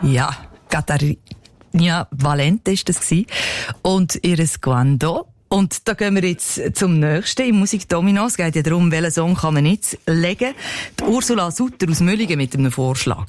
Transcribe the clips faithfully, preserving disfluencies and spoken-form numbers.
Ja, Catarina Valente war das gewesen. Und ihres Quando. Und da gehen wir jetzt zum nächsten im Musikdomino. Es geht ja darum, welchen Song kann man jetzt legen. Die Ursula Sutter aus Müllingen mit einem Vorschlag.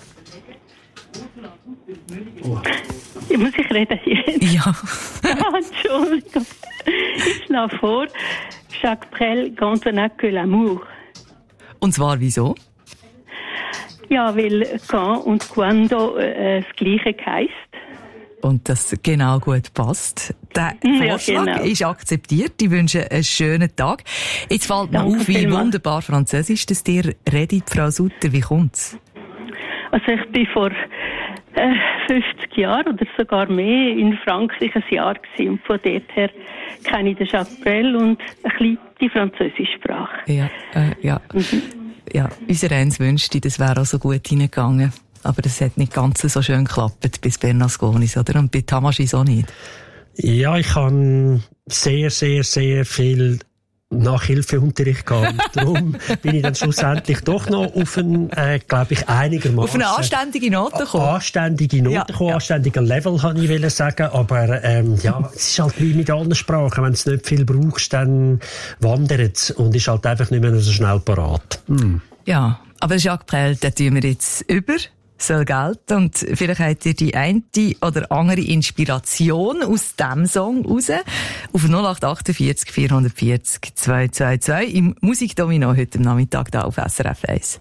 Oh. Muss ich reden jetzt? Ja. Ah, Entschuldigung. Ich schlage vor, Jacques Brel, quand on n'a que l'amour. Und zwar wieso? Ja, weil quand und quando äh, das Gleiche heisst. Und das genau gut passt. Der Vorschlag ja, genau. ist akzeptiert. Ich wünsche einen schönen Tag. Jetzt fällt mir auf, wie wunderbar Französisch das dir redet, Frau Sutter. Wie kommt's? Also ich bin vor äh, fünfzig Jahren oder sogar mehr in Frankreich ein Jahr gewesen. Und von dort her kenne ich den Jacques Brel und ein bisschen die französische Sprache. Ja, äh, ja. Mhm. Ja, unser Eins wünschte, das wäre auch so gut hineingegangen. Aber das hat nicht ganz so schön geklappt bis Bernasconis, oder? Und bei Tamaschis auch nicht. Ja, ich habe sehr, sehr, sehr viel Nachhilfeunterricht gehabt. Darum bin ich dann schlussendlich doch noch auf ein, äh, glaube ich, einigermaßen... Auf eine anständige Note gekommen. Anständige Note ja, gekommen, ja. Anständiger Level, kann ich wollen sagen. Aber, ähm, ja, es ist halt wie mit allen Sprachen. Wenn du nicht viel brauchst, dann wandert es und ist halt einfach nicht mehr so schnell parat. Hm. Ja, aber Jacques Brel, den tun wir jetzt über. Soll gelten. Und vielleicht habt ihr die eine oder andere Inspiration aus diesem Song raus. Auf null acht achtundvierzig vierhundertvierzig zweihundertzweiundzwanzig im Musikdomino heute am Nachmittag da auf S R F eins.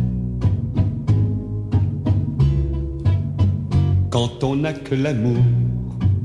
Quand on n'a que l'amour